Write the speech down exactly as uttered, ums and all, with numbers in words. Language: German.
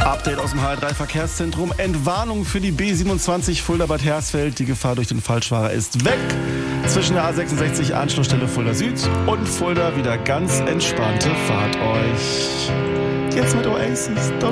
Update aus dem H R drei Verkehrszentrum. Entwarnung für die B siebenundzwanzig Fulda-Bad Hersfeld. Die Gefahr durch den Falschfahrer ist weg. Zwischen der A sechsundsechzig Anschlussstelle Fulda Süd und Fulda wieder ganz entspannte Fahrt euch. Jetzt mit Oasis. Don't